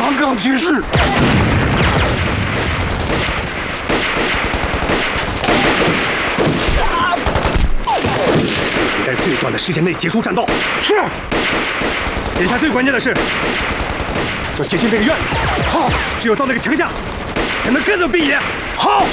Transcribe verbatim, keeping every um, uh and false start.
刚刚去世。 应在最短的时间内结束战斗。 是。 眼下最关键的是要解进这个院子。 好， 只有到那个墙下，才能根本闭眼。 好。